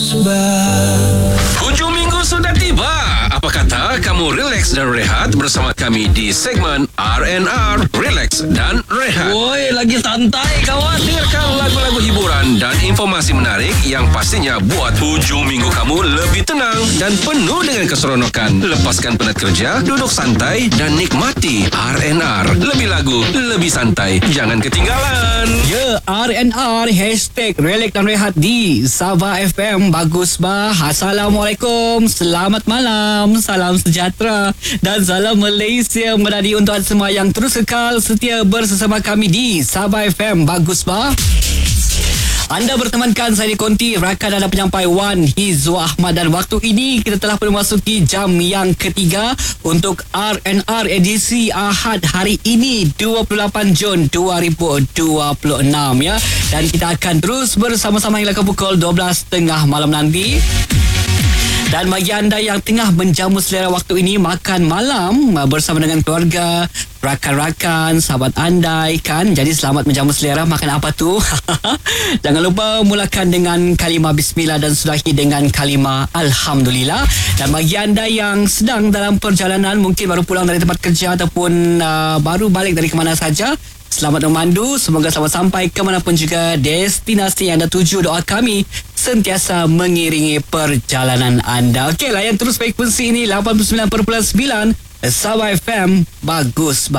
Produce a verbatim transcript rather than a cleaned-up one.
Bagus Bah. Hujung minggu sudah tiba. Apa kata kamu relax dan rehat bersama kami di segmen R and R, Relax dan Rehat. Woi, lagi santai kawan. Dengarkan lagu-lagu hiburan dan informasi menarik yang pastinya buat hujung minggu kamu lebih tenang dan penuh dengan keseronokan. Lepaskan penat kerja, duduk santai dan nikmati R and R. Lebih lagu, lebih santai. Jangan ketinggalan. Ya, R and R Hashtag Relax dan Rehat di Sabah F M. Bagus bah. Assalamualaikum. Selamat malam. Salam sejahtera dan salam Malaysia menjadi untuk anda semua yang terus kekal setia bersama kami di Sabah F M. Bagus bah. Anda bertemankan saya di Konti, rakan anda penyampai Wan Hizwa Ahmad, dan waktu ini kita telah memasuki jam yang ketiga untuk R and R edisi Ahad hari ini dua puluh lapan Jun dua ribu dua puluh enam ya. Dan kita akan terus bersama-sama hingga ke pukul dua belas tiga puluh malam nanti. Dan bagi anda yang tengah menjamu selera waktu ini makan malam bersama dengan keluarga, rakan-rakan, sahabat anda kan, jadi selamat menjamu selera. Makan apa tu? Jangan lupa mulakan dengan kalimah bismillah dan sudahi dengan kalimah alhamdulillah. Dan bagi anda yang sedang dalam perjalanan, mungkin baru pulang dari tempat kerja ataupun uh, baru balik dari kemana saja, selamat memandu. Semoga selamat sampai ke manapun juga destinasi yang anda tuju. Doa kami sentiasa mengiringi perjalanan anda. Okey, layan terus frekuensi ini lapan puluh sembilan perpuluhan sembilan Sabah F M. Bagus.